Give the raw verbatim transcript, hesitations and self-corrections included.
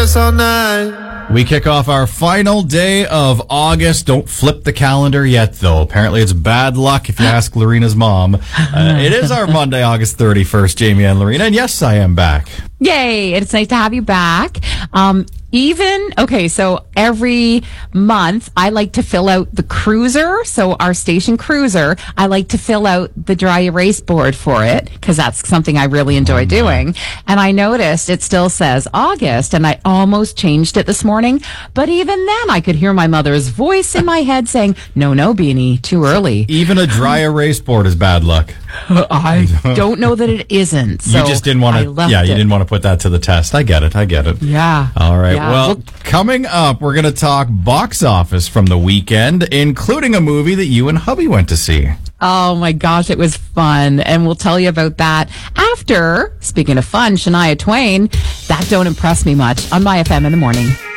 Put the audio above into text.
this all night. We kick off our final day of August. Don't flip the calendar yet, though. Apparently, it's bad luck if you ask Lorena's mom. Uh, it is our Monday, August thirty-first, Jamie and Lorena. And yes, I am back. Yay. It's nice to have you back. Um, even, okay, so every month I like to fill out the cruiser. So our station cruiser, I like to fill out the dry erase board for it because that's something I really enjoy doing. And I noticed it still says August, and I almost changed it this morning. But even then, I could hear my mother's voice in my head saying, no, no, Beanie, too early. Even a dry erase board is bad luck. I don't know that it isn't. So you just didn't want to, yeah, you it. didn't want to put that to the test. I get it. I get it. Yeah. All right. Yeah. Well, well, coming up, we're going to talk box office from the weekend, including a movie that you and hubby went to see. Oh my gosh, it was fun. And we'll tell you about that after, speaking of fun, Shania Twain, That Don't Impress Me Much on My F M in the Morning.